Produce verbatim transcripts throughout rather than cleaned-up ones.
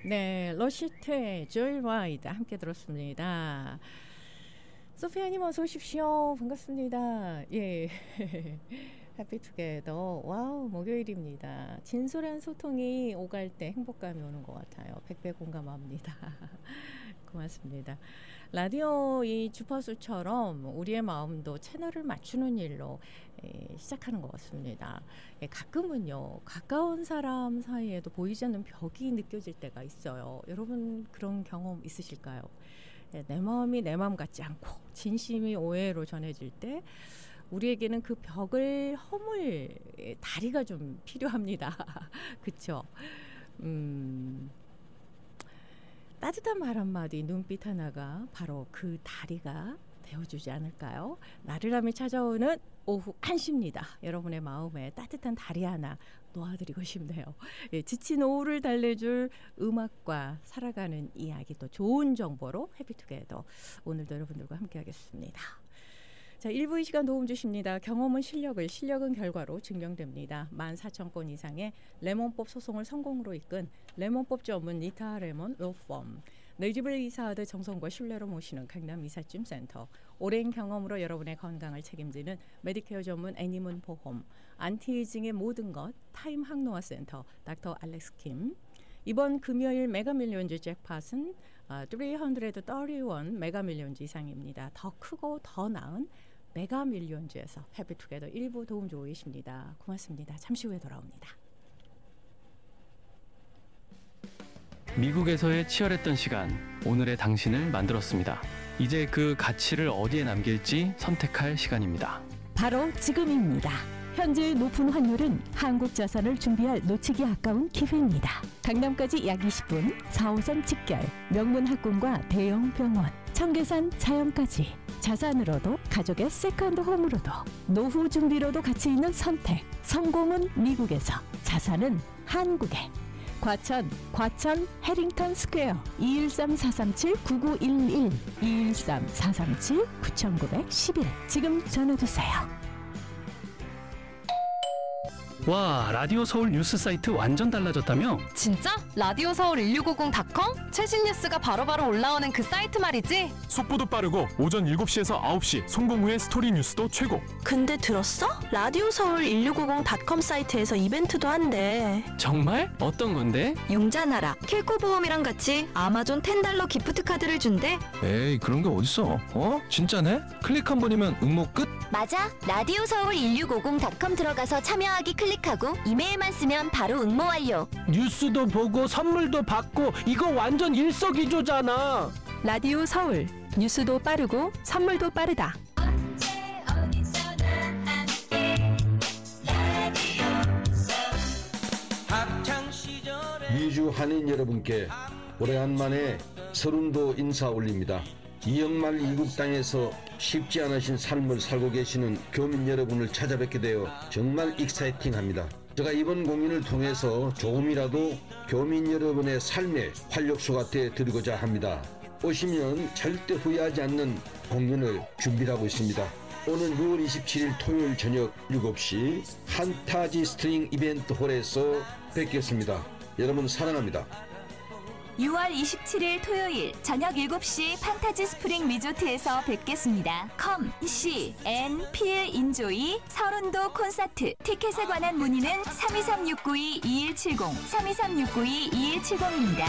네, 러시테 조이라이드 함께 들었습니다. 소피아님 어서 오십시오. 반갑습니다. 예, 해피투게더. 와우, 목요일입니다. 진솔한 소통이 오갈 때 행복감이 오는 것 같아요. 백배 공감합니다. 고맙습니다. 라디오 이 주파수처럼 우리의 마음도 채널을 맞추는 일로 예, 시작하는 것 같습니다. 예, 가끔은요, 가까운 사람 사이에도 보이지 않는 벽이 느껴질 때가 있어요. 여러분 그런 경험 있으실까요? 예, 내 마음이 내 마음 같지 않고 진심이 오해로 전해질 때 우리에게는 그 벽을 허물 다리가 좀 필요합니다. 그렇죠? 음... 따뜻한 말 한마디, 눈빛 하나가 바로 그 다리가 되어주지 않을까요? 나른함이 찾아오는 오후 한 시입니다. 여러분의 마음에 따뜻한 다리 하나 놓아드리고 싶네요. 예, 지친 오후를 달래줄 음악과 살아가는 이야기, 또 좋은 정보로 해피투게더 오늘도 여러분들과 함께하겠습니다. 자, 일부 이 시간 도움 주십니다. 경험은 실력을, 실력은 결과로 증명됩니다. 만 사천 건 이상의 레몬법 소송을 성공으로 이끈 레몬법 전문 니타 레몬 로펌, 내 집을 이사하듯 정성과 신뢰로 모시는 강남 이삿짐 센터, 오랜 경험으로 여러분의 건강을 책임지는 메디케어 전문 애니문 보험, 안티에이징의 모든 것 타임 항노화 센터 닥터 알렉스 킴, 이번 금요일 메가밀리언즈 잭팟은 삼백삼십일 메가밀리언즈 이상입니다. 더 크고 더 나은 메가밀리언즈에서 해피투게더 일부 도움 주고 계십니다. 고맙습니다. 잠시 후에 돌아옵니다. 미국에서의 치열했던 시간, 오늘의 당신을 만들었습니다. 이제 그 가치를 어디에 남길지 선택할 시간입니다. 바로 지금입니다. 현재 높은 환율은 한국 자산을 준비할 놓치기 아까운 기회입니다. 강남까지 약 이십 분, 사 호선 직결, 명문 학군과 대형 병원, 청계산 자연까지. 자산으로도 가족의 세컨드 홈으로도 노후 준비로도 가치 있는 선택. 성공은 미국에서, 자산은 한국에. 과천, 과천 해링턴 스퀘어 이일삼 사삼칠 구구일일 이일삼 사삼칠 구구일일 지금 전화주세요. 와, 라디오 서울 뉴스 사이트 완전 달라졌다며? 진짜? 라디오 서울 일육오공 닷컴? 최신 뉴스가 바로바로 올라오는 그 사이트 말이지? 속보도 빠르고 오전 일곱 시에서 아홉 시 송봉 후의 스토리 뉴스도 최고. 근데 들었어? 라디오 서울 일육오공 닷컴 사이트에서 이벤트도 한대. 정말? 어떤 건데? 용자나라 킬코보험이랑 같이 아마존 텐 달러 기프트 카드를 준대. 에이, 그런 게 어딨어. 어? 진짜네? 클릭 한 번이면 응모 끝? 맞아. 라디오 서울 일육오공 닷컴 들어가서 참여하기 클릭하고 이메일만 쓰면 바로 응모 완료. 뉴스도 보고 선물도 받고 이거 완전 일석이조잖아. 라디오 서울, 뉴스도 빠르고 선물도 빠르다. 미주 한인 여러분께 오래간만에 서른도 인사 올립니다. 이영말 이국 땅에서 쉽지 않으신 삶을 살고 계시는 교민 여러분을 찾아뵙게 되어 정말 익사이팅합니다. 제가 이번 공연을 통해서 조금이라도 교민 여러분의 삶의 활력소가 되어드리고자 합니다. 오시면 절대 후회하지 않는 공연을 준비하고 있습니다. 오는 유월 이십칠일 토요일 저녁 일곱 시 한타지 스트링 이벤트 홀에서 뵙겠습니다. 여러분 사랑합니다. 유월 이십칠일 토요일 저녁 일곱 시 판타지 스프링 리조트에서 뵙겠습니다. 컴, 시, 앤, 필, 인조이, 서른도 콘서트. 티켓에 관한 문의는 삼이삼 육구이 이일칠공, 삼이삼 육구이 이일칠공입니다.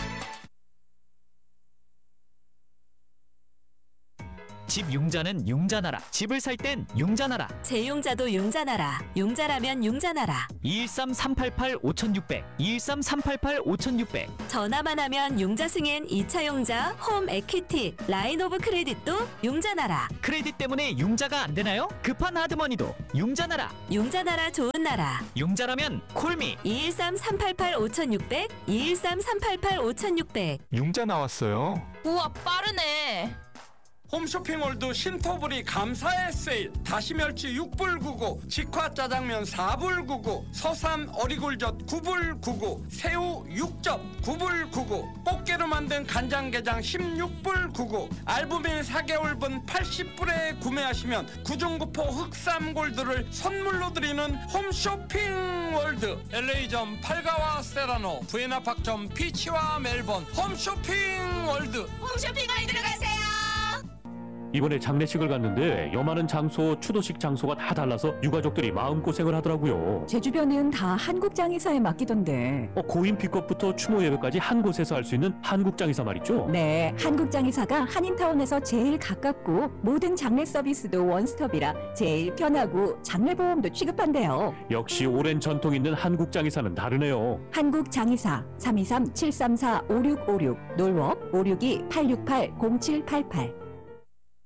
집 융자는 융자나라. 집을 살 땐 융자나라. 재용자도 융자나라. 융자라면 융자나라. 이일삼 삼팔팔 오천육백, 이일삼 삼팔팔 오천육백. 전화만 하면 융자 승인 이 차 용자, 홈 에퀴티, 라인 오브 크레딧도 융자나라. 크레딧 때문에 융자가 안 되나요? 급한 하드머니도 융자나라. 융자나라 좋은 나라. 융자라면 콜미. 이일삼 삼팔팔 오천육백, 이일삼 삼팔팔 오천육백. 융자 나왔어요. 우와, 빠르네. 홈쇼핑몰드 신토불이 감사의 세일. 다시멸치 육 불 구십구, 직화짜장면 사 불 구십구, 서산 어리굴젓 구 불 구십구, 새우 육접 구 불 구십구, 꽃게로 만든 간장게장 십육 불 구십구, 알부민 사 개월분 팔십 불에 구매하시면 구중구포 흑삼골드를 선물로 드리는 홈쇼핑월드. 엘에이점 팔가와 세라노, 부에나팍점 피치와 멜번. 홈쇼핑월드. 홈쇼핑월드로 가세요. 이번에 장례식을 갔는데 여많은 장소, 추도식 장소가 다 달라서 유가족들이 마음고생을 하더라고요. 제 주변은 다 한국장의사에 맡기던데. 어, 고인 픽업부터 추모 예배까지 한 곳에서 할 수 있는 한국장의사 말이죠? 네, 한국장의사가 한인타운에서 제일 가깝고 모든 장례 서비스도 원스톱이라 제일 편하고 장례보험도 취급한대요. 역시 오랜 전통 있는 한국장의사는 다르네요. 한국장의사 삼이삼 칠삼사 오육오육, 놀워 오육이 팔육팔 공칠팔팔.